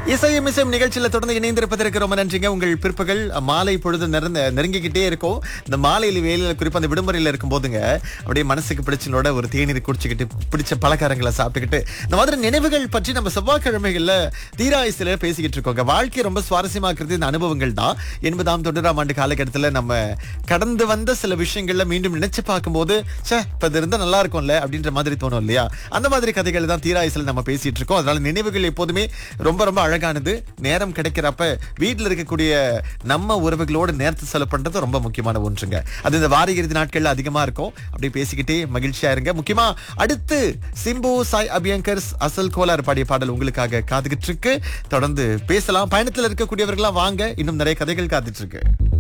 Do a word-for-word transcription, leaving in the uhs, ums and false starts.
இசையும் இசையும் நிகழ்ச்சியில தொடர்ந்து இணைந்திருப்பதற்கு ரொம்ப நன்றிங்க. உங்கள் பிற்பகல் மாலை பொழுது நிறந்த நெருங்கிக்கிட்டே இருக்கும். இந்த மாலையில வேலையில குறிப்பா அந்த விடுமுறையில இருக்கும் போதுங்க அப்படியே மனசுக்கு பிடிச்சனோட ஒரு தேநீர் குடிச்சுக்கிட்டு பிடிச்ச பலகாரங்களை சாப்பிட்டுக்கிட்டு இந்த மாதிரி நினைவுகள் பற்றி நம்ம செவ்வாய்க்கிழமைகள்ல தீராயுசில பேசிக்கிட்டு இருக்கோங்க. வாழ்க்கை ரொம்ப சுவாரஸ்யமாக்குறது இந்த அனுபவங்கள் தான். எண்பதாம் தொண்ணூறாம் ஆண்டு காலகட்டத்துல நம்ம கடந்து வந்த சில விஷயங்கள்ல மீண்டும் நினைச்சு பார்க்கும்போது சே இப்ப இது இருந்தா நல்லா இருக்கும்ல அப்படின்ற மாதிரி தோணும் இல்லையா? அந்த மாதிரி கதைகள் தான் தீராயுசில நம்ம பேசிட்டு இருக்கோம். அதனால நினைவுகள் எப்போதுமே ரொம்ப ரொம்ப அழகானது. நேரம் கிடைக்கிறப்ப வீட்டுல இருக்கக்கூடிய நம்ம உறவுகளோட நேரத்தை செலவு பண்றது ரொம்ப முக்கியமான ஒன்றுங்க. அது இந்த வார இறுதி நாட்கள்ல அதிகமா இருக்கும். அப்படியே பேசிக்கிட்டே மகிழ்ச்சியா இருங்க. முக்கியமா அடுத்து சிம்பு சாய் அபியங்கர்ஸ் அசல் கோலார் பாடிய பாடல் உங்களுக்காக காத்துக்கிட்டு இருக்கு. தொடர்ந்து பேசலாம். பயணத்துல இருக்கக்கூடியவர்களா வாங்க, இன்னும் நிறைய கதைகள் காத்துட்டு இருக்கு.